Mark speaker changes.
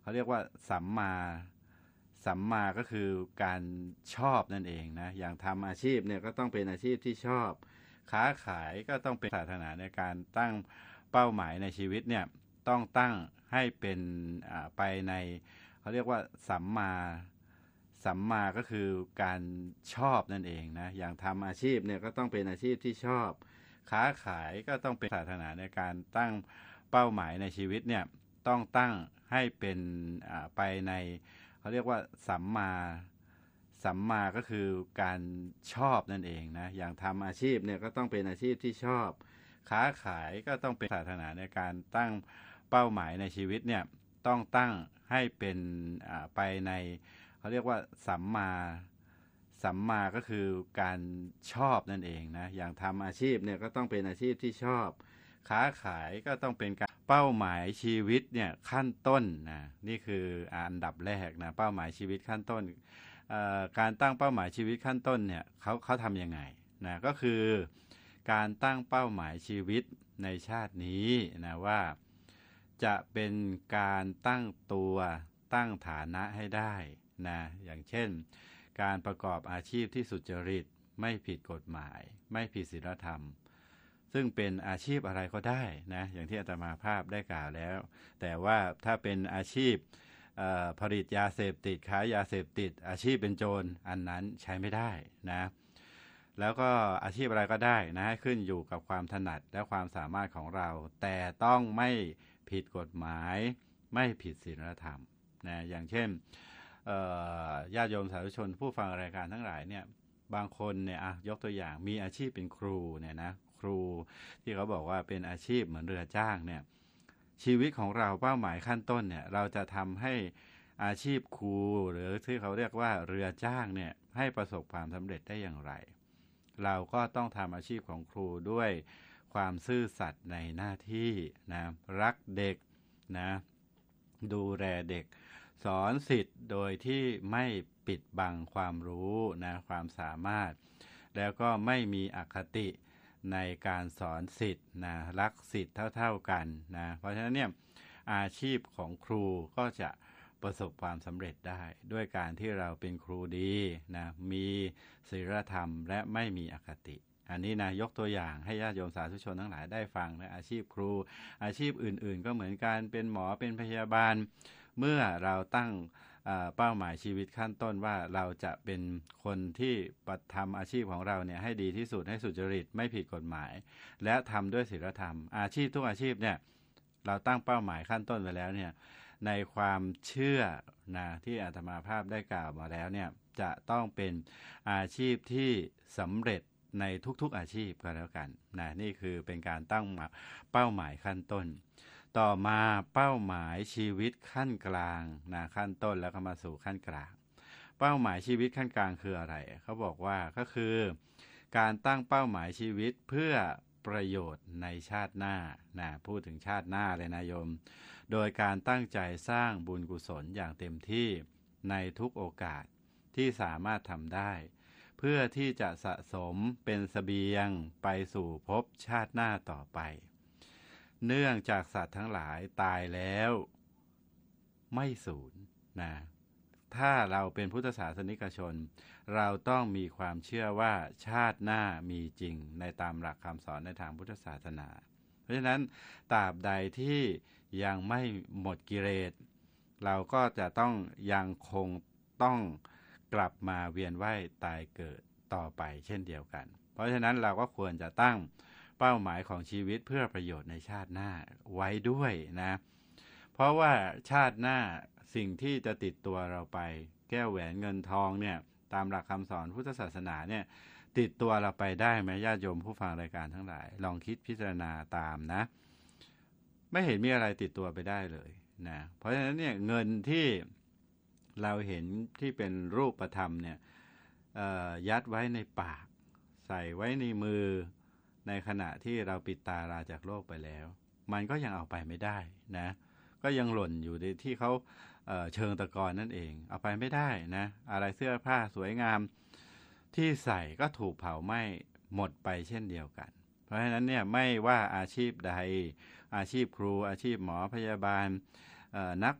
Speaker 1: เขาเรียกว่าสัมมาก็คือการชอบนั่นเองนะอย่างทำอาชีพเนี่ยก็ต้องเป็นอาชีพที่ชอบค้าขายก็ต้องเป็นศาสนาในการตั้งเป้าหมายในชีวิตเนี่ยต้องตั้งให้เป็นไปในเขาเรียกว่าสัมมาก็คือการชอบนั่นเองนะอย่างทำอาชีพเนี่ยก็ต้องเป็นอาชีพที่ชอบค้าขายก็ต้องเป็นศาสนาในการตั้งเป้าหมายในชีวิตเนี่ยต้องตั้งให้เป็นไปในเขาเรียกว่าสัมมาก็คือการชอบนั่นเองนะอย่างทำอาชีพเนี่ยก็ต้องเป็นอาชีพที่ชอบค้าขายก็ต้องเป็นศาสนาในการตั้งเป้าหมายในชีวิตเนี่ยต้องตั้งให้เป็นไปในเขาเรียกว่าสัมมาก็คือการชอบนั่นเองนะอย่างทำอาชีพเนี่ยก็ต้องเป็นอาชีพที่ชอบค้าขายก็ต้องเป็นการเป้าหมายชีวิตเนี่ยขั้นต้นนะนี่คืออันดับแรกนะเป้าหมายชีวิตขั้นต้นการตั้งเป้าหมายชีวิตขั้นต้นเนี่ยเขาทำยังไงนะก็คือการตั้งเป้าหมายชีวิตในชาตินี้นะว่าจะเป็นการตั้งตัวตั้งฐานะให้ได้นะอย่างเช่นการประกอบอาชีพที่สุจริตไม่ผิดกฎหมายไม่ผิดศีลธรรมซึ่งเป็นอาชีพอะไรก็ได้นะอย่างที่อาตมาภาพได้กล่าวแล้วแต่ว่าถ้าเป็นอาชีพผลิตยาเสพติดขายยาเสพติดอาชีพเป็นโจรอันนั้นใช้ไม่ได้นะแล้วก็อาชีพอะไรก็ได้นะขึ้นอยู่กับความถนัดและความสามารถของเราแต่ต้องไม่ผิดกฎหมายไม่ผิดศีลธรรมนะอย่างเช่นญาติโยมสาธุชนผู้ฟังรายการทั้งหลายเนี่ยบางคนเนี่ยยกตัวอย่างมีอาชีพเป็นครูเนี่ยนะครูที่เขาบอกว่าเป็นอาชีพเหมือนเรือจ้างเนี่ยชีวิตของเราเป้าหมายขั้นต้นเนี่ยเราจะทำให้อาชีพครูหรือที่เขาเรียกว่าเรือจ้างเนี่ยให้ประสบความสำเร็จได้อย่างไรเราก็ต้องทำอาชีพของครูด้วยความซื่อสัตย์ในหน้าที่นะรักเด็กนะดูแลเด็กสอนสิทธิ์โดยที่ไม่ปิดบังความรู้นะความสามารถแล้วก็ไม่มีอคติในการสอนสิทธิ์นะรักสิทธิ์เท่าๆกันนะเพราะฉะนั้นเนี่ยอาชีพของครูก็จะประสบความสำเร็จได้ด้วยการที่เราเป็นครูดีนะมีศีลธรรมและไม่มีอคติอันนี้นะยกตัวอย่างให้ญาติโยมสาธุชนทั้งหลายได้ฟังนะอาชีพครูอาชีพอื่นๆก็เหมือนกันเป็นหมอเป็นพยาบาลเมื่อเราตั้งเป้าหมายชีวิตขั้นต้นว่าเราจะเป็นคนที่ทำอาชีพของเราเนี่ยให้ดีที่สุดให้สุจริตไม่ผิดกฎหมายและทำด้วยศีลธรรมอาชีพทุกอาชีพเนี่ยเราตั้งเป้าหมายขั้นต้นไว้แล้วเนี่ยในความเชื่อนะที่อาตมาภาพได้กล่าวมาแล้วเนี่ยจะต้องเป็นอาชีพที่สำเร็จในทุกๆอาชีพก็แล้วกันนะนี่คือเป็นการตั้งเป้าหมายขั้นต้นต่อมาเป้าหมายชีวิตขั้นกลางนะขั้นต้นแล้วก็มาสู่ขั้นกลางเป้าหมายชีวิตขั้นกลางคืออะไรเขาบอกว่าก็คือการตั้งเป้าหมายชีวิตเพื่อประโยชน์ในชาติหน้านะพูดถึงชาติหน้าเลยนะโยมโดยการตั้งใจสร้างบุญกุศลอย่างเต็มที่ในทุกโอกาสที่สามารถทำได้เพื่อที่จะสะสมเป็นเสบียงไปสู่ภพชาติหน้าต่อไปเนื่องจากสัตว์ทั้งหลายตายแล้วไม่สูญนะถ้าเราเป็นพุทธศาสนิกชนเราต้องมีความเชื่อว่าชาติหน้ามีจริงในตามหลักคำสอนในทางพุทธศาสนาเพราะฉะนั้นตราบใดที่ยังไม่หมดกิเลสเราก็จะต้องยังคงต้องกลับมาเวียนว่ายตายเกิดต่อไปเช่นเดียวกันเพราะฉะนั้นเราก็ควรจะตั้งเป้าหมายของชีวิตเพื่อประโยชน์ในชาติหน้าไว้ด้วยนะเพราะว่าชาติหน้าสิ่งที่จะติดตัวเราไปแก้วแหวนเงินทองเนี่ยตามหลักคำสอนพุทธศาสนาเนี่ยติดตัวเราไปได้ไหมญาติโยมผู้ฟังรายการทั้งหลายลองคิดพิจารณาตามนะไม่เห็นมีอะไรติดตัวไปได้เลยนะเพราะฉะนั้นเนี่ยเงินที่เราเห็นที่เป็นรูปธรรมเนี่ยยัดไว้ในปากใส่ไว้ในมือในขณะที่เราปิดตาลาจากโลกไปแล้วมันก็ยังเอาไปไม่ได้นะก็ยังหล่นอยู่ในที่เขาเชิงตะกอนนั่นเองเอาไปไม่ได้นะอะไรเสื้อผ้าสวยงามที่ใส่ก็ถูกเผาไหม้หมดไปเช่นเดียวกันเพราะฉะนั้นเนี่ยไม่ว่าอาชีพใดอาชีพครูอาชีพหมอพยาบาลนัก